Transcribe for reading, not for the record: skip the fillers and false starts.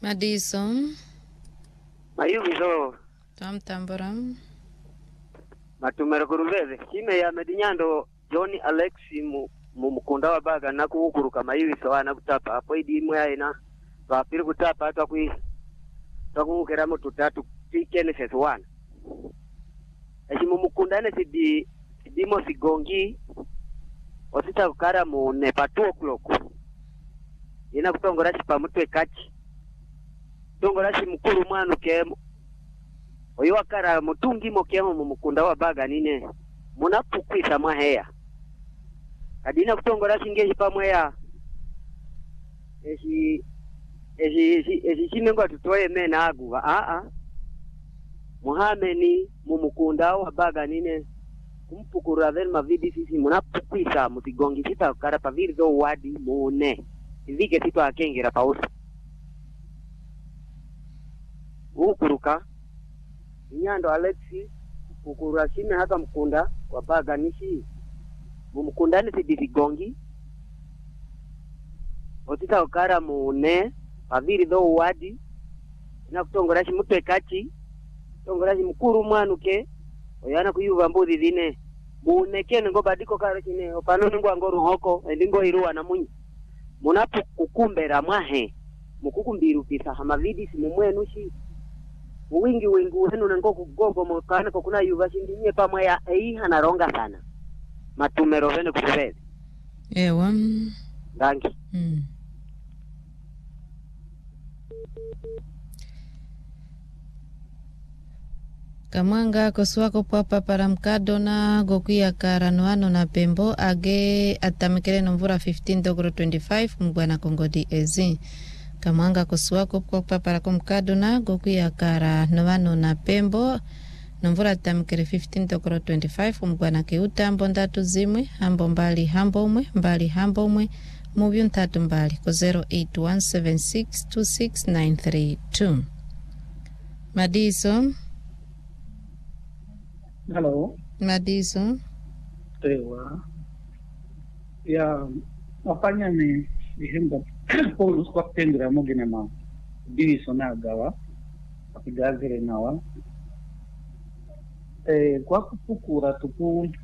Madison. Mayuvizo. Tamtambaram. Matumero kuruveze. Kime ya medinyando Johnny Alexi mukunda wa baga na kukuruka mayuvizo wana kutapa. Hapo idi imwe ina. Wapiri kutapa hata kui. Tukukera mu tutatu tikene fesu wana. Eji mukunda ne sidimo sigongi. Osita kukara mu nepa 2 o'clock. Ina kutongora chipamutwe kachi. Tongora mukuru mwanu kemo. Oyo akara mutungi mokemo mumukunda wa baga nine. Munapukwisa mwaheya. Kadina kutongora shingeji pamweya. Eji chimengo tutoye mena aguwa. Muhameni mumukunda wa baga nine. Kumpukura veni mavidi sisi munapukwisa mutigongi sita kara paviri do wadi mune. Izike situ akengera pausa. Ukuruka Nyando Alexi ukura shime haka mkunda kwa baga nishi mumukundani sidivigongi otita ukara mune paviri do wadi na kutongorashi mutwe kachi tongorashi mkuru mwanuke oyana kuyuva mbuzi dhine munekene ngo badiko kare kine opanoni ngo angoru hoko endingo iruwa na munyi munapu kukumbera mwahe mukukumbiru pisa hamavidi simumwenushi wingi wenu nango kugongo mokana ko kuna yuva shindinye pamwe ya hanaronga sana matumero vene kuveze Ewa ndangi Kamwanga koswako papa para mkado na gokuya karanoano na pembo age atamikele nomvura 15 dogro 25 mbwana Kongo DZ Kamwanga koswako papa para kumkado na gokuya karanoano na pembo nomvura atamikele 15 dogro 25 mbwana keuta mbondatu zimwe hambo mbali hambo mwe mubyu ntatu mbali ko 0817626932 Madison. Hello. Madison. Ewa. Ya, apanya ni ihemba Paulus kwa tendra mogine ma division agawa apigazire nawa kwa kupukura tuku